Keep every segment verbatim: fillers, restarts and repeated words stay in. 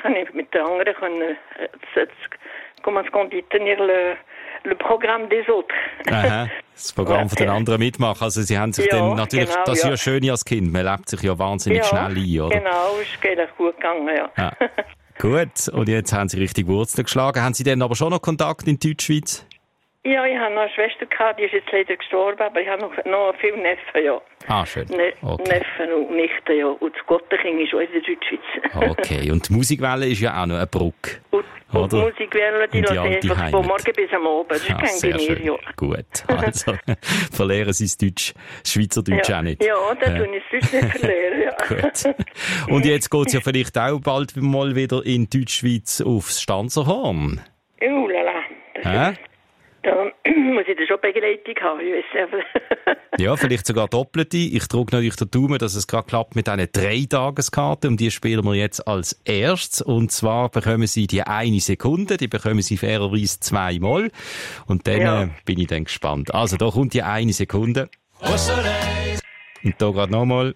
kann ich mit den anderen können, äh, comment on dit, tenir le, le programme des autres. Aha, das Programm von den anderen mitmachen. Also Sie haben sich ja, dann natürlich, genau, das ist ja. ja schön als Kind, man lebt sich ja wahnsinnig ja, schnell ein, oder? Genau, ist geht auch gut gegangen, ja. ja. Gut, und jetzt haben Sie richtig Wurzeln geschlagen. Haben Sie dann aber schon noch Kontakt in Deutschschweiz? Ja, ich habe noch eine Schwester gehabt, die ist jetzt leider gestorben, aber ich habe noch, noch viele Neffen, ja. Ah, schön. Ne- Okay. Neffen und Nichten, ja. Und das Gottenkind ist auch in der Deutschschweiz. Okay, und die Musikwelle ist ja auch noch eine Brücke. Und, und Oder? die Musikwelle, die In die lasse ich alte einfach von Heimat. morgen bis am Abend. Das ist Ah, kein sehr bei mir, schön. ja. Gut, also verlieren Sie das Deutsch, Schweizerdeutsch ja. auch nicht. Ja, dann Ja. tue ich es sonst nicht verlieren, ja. Gut. Und jetzt geht es ja vielleicht auch bald mal wieder in Deutschschweiz aufs Stanzerhorn. Oh la la. Hä? Da muss ich dann schon Begleitung haben, ich weiss einfach. Ja, vielleicht sogar doppelte. Ich drücke natürlich den Daumen, dass es gerade klappt mit diesen drei Tageskarten. Um die spielen wir jetzt als erstes. Und zwar bekommen Sie die eine Sekunde, die bekommen Sie fairerweise zweimal. Und dann Ja. äh, bin ich dann gespannt. Also, da kommt die eine Sekunde. Und da gerade nochmal.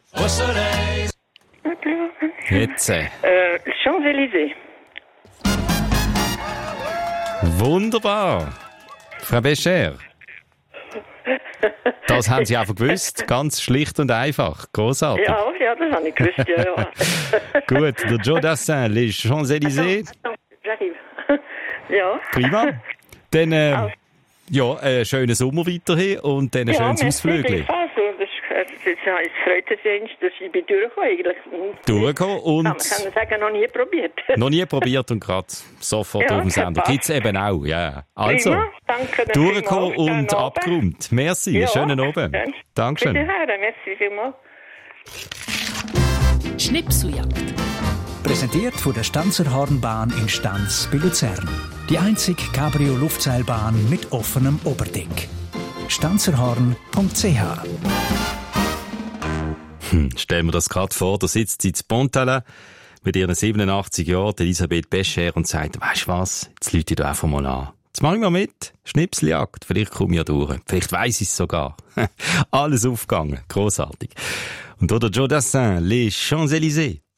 Jetzt. Äh. Äh, Champs-Élysées. Wunderbar. Frau Bescher. Das haben Sie einfach gewusst. Ganz schlicht und einfach. Grossartig. Ja, ja, das habe ich gewusst, ja, ja. Gut, der Joe Dassin, Les Champs-Élysées. Also, j'arrive. Ja. Prima. Dann, äh, ja, einen schönen Sommer weiterhin und dann ein Ja, schönes Ausflügel. Also, das, das, das freut mich sehr, dass ich bin durchgekommen eigentlich. Durchgekommen und Kann man kann sagen, noch nie probiert. noch nie probiert und gerade sofort Ja, auf dem Sender. passt. Gibt's eben auch, ja. Also, Prima, danke. dann durchgekommen vielmals. und Schönen abgeräumt. Merci, Ja, schönen Abend. dann Dankeschön. Wiederhören, merci vielmals. Schnipseljagd. Präsentiert von der Stanzerhornbahn in Stanz bei Luzern. Die einzige Cabrio-Luftseilbahn mit offenem Oberdeck. stanzerhorn punkt c h Hm, stellen wir das gerade vor, da sitzt sie in Pontala mit ihren siebenundachtzig Jahren, Elisabeth Bescher, und sagt, weisst du was, jetzt lüte ich da einfach mal an. Jetzt mach ich mal mit. Schnipseljagd. Vielleicht komme ich ja durch. Vielleicht weiss ich es sogar. Alles aufgegangen. Grossartig. Und oder Joe Dassin, Les Champs-Élysées.